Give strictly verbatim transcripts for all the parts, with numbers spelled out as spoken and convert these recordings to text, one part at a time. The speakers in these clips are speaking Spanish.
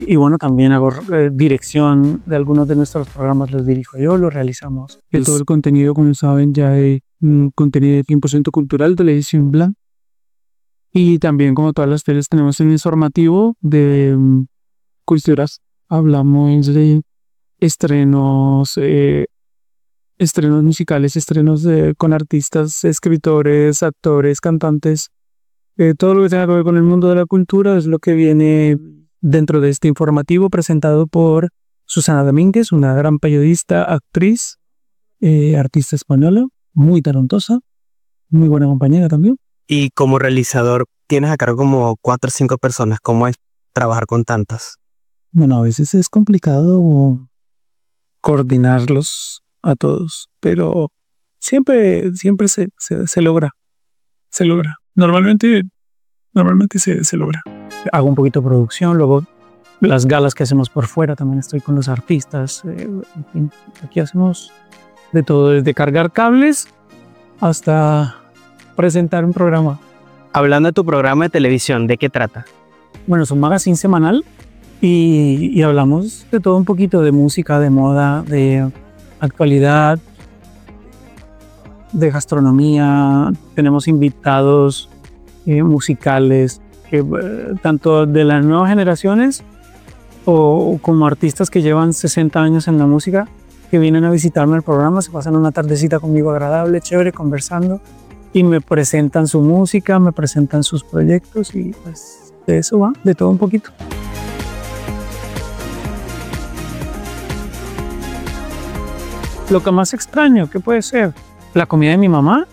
Y bueno, también hago eh, dirección de algunos de nuestros programas, los dirijo yo, los realizamos. Y todo el contenido, como saben, ya es un contenido de cien por ciento cultural, televisión blanca. Y también, como todas las teles, tenemos un informativo de um, culturas. Hablamos de estrenos, eh, estrenos musicales, estrenos de, con artistas, escritores, actores, cantantes. Eh, todo lo que tenga que ver con el mundo de la cultura es lo que viene dentro de este informativo presentado por Susana Domínguez, una gran periodista, actriz, eh, artista española, muy talentosa, muy buena compañera también. Y como realizador, tienes a cargo como cuatro o cinco personas. ¿Cómo es trabajar con tantas? Bueno, a veces es complicado coordinarlos a todos, pero siempre, siempre se, se, se logra. Se logra. Normalmente, normalmente se, se logra. Hago un poquito de producción, luego las galas que hacemos por fuera, también estoy con los artistas. Eh, en fin, aquí hacemos de todo, desde cargar cables hasta presentar un programa. Hablando de tu programa de televisión, ¿de qué trata? Bueno, es un magazine semanal y, y hablamos de todo un poquito, de música, de moda, de actualidad, de gastronomía. Tenemos invitados eh, musicales, que, eh, tanto de las nuevas generaciones o, o como artistas que llevan sesenta años en la música, que vienen a visitarme el programa, se pasan una tardecita conmigo agradable, chévere, conversando, y me presentan su música, me presentan sus proyectos, y pues de eso va, de todo un poquito. Lo que más extraño, ¿qué puede ser? La comida de mi mamá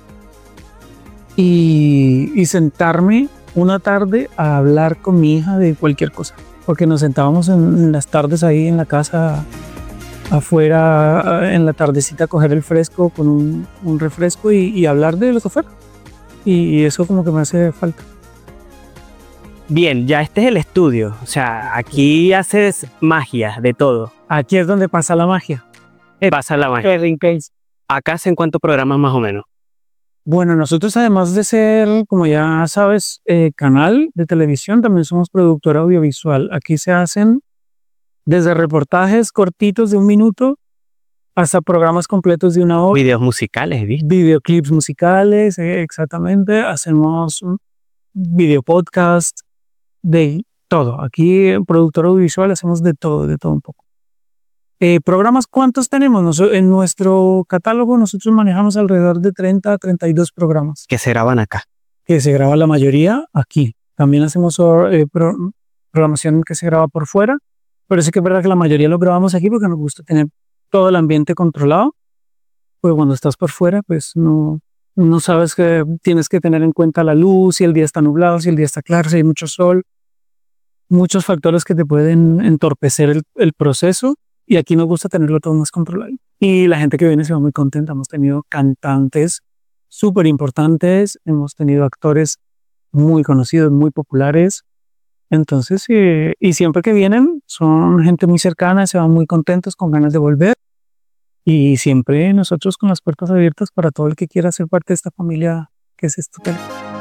y, y sentarme una tarde a hablar con mi hija de cualquier cosa, porque nos sentábamos en, en las tardes ahí en la casa, afuera, en la tardecita, a coger el fresco con un, un refresco y, y hablar de lo que fuera. Y, y eso como que me hace falta. Bien, ya este es el estudio. O sea, aquí haces magia de todo. Aquí es donde pasa la magia. Pasa la magia. Acá hacen cuántos programas más o menos. Bueno, nosotros además de ser, como ya sabes, eh, canal de televisión, también somos productora audiovisual. Aquí se hacen desde reportajes cortitos de un minuto hasta programas completos de una hora. Videos musicales, ¿viste? Videoclips musicales, eh, exactamente. Hacemos un video podcast, de todo. Aquí en productora audiovisual hacemos de todo, de todo un poco. Eh, ¿Programas cuántos tenemos? Nos, en nuestro catálogo nosotros manejamos alrededor de treinta a treinta y dos programas. Que se graban acá. Que se graba la mayoría aquí. También hacemos eh, pro, programación que se graba por fuera, pero sí que es verdad que la mayoría lo grabamos aquí porque nos gusta tener todo el ambiente controlado. Pues cuando estás por fuera, pues no, no sabes que tienes que tener en cuenta la luz, si el día está nublado, si el día está claro, si hay mucho sol. Muchos factores que te pueden entorpecer el, el proceso. Y aquí nos gusta tenerlo todo más controlado. Y la gente que viene se va muy contenta. Hemos tenido cantantes súper importantes, hemos tenido actores muy conocidos, muy populares. Entonces, eh, y siempre que vienen, son gente muy cercana, se van muy contentos, con ganas de volver. Y siempre nosotros con las puertas abiertas para todo el que quiera ser parte de esta familia que es Estutela.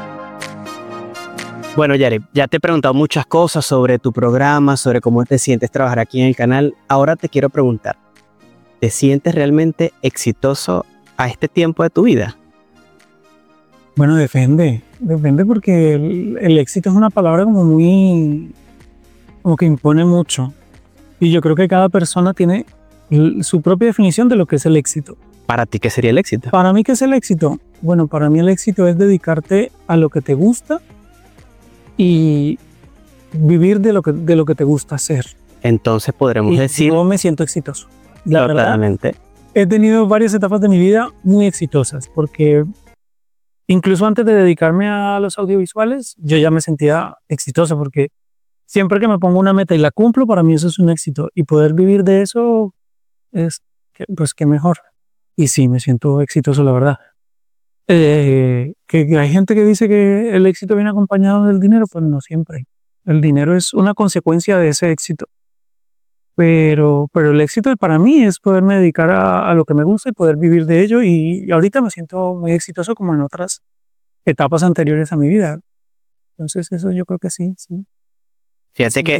Bueno, Yareb, ya te he preguntado muchas cosas sobre tu programa, sobre cómo te sientes trabajar aquí en el canal. Ahora te quiero preguntar, ¿te sientes realmente exitoso a este tiempo de tu vida? Bueno, depende, depende porque el, el éxito es una palabra como muy, como que impone mucho. Y yo creo que cada persona tiene el, su propia definición de lo que es el éxito. ¿Para ti qué sería el éxito? Para mí, ¿qué es el éxito? Bueno, para mí el éxito es dedicarte a lo que te gusta y vivir de lo que, de lo que te gusta hacer. Entonces podremos y decir... Yo me siento exitoso. La totalmente. verdad, he tenido varias etapas de mi vida muy exitosas, porque incluso antes de dedicarme a los audiovisuales, yo ya me sentía exitoso, porque siempre que me pongo una meta y la cumplo, para mí eso es un éxito. Y poder vivir de eso es, pues, qué mejor. Y sí, me siento exitoso, la verdad. Eh, que, que hay gente que dice que el éxito viene acompañado del dinero, pues no siempre. El dinero es una consecuencia de ese éxito. Pero, pero el éxito para mí es poderme dedicar a, a lo que me gusta y poder vivir de ello. Y, y ahorita me siento muy exitoso como en otras etapas anteriores a mi vida. Entonces eso yo creo que sí, sí. Fíjate que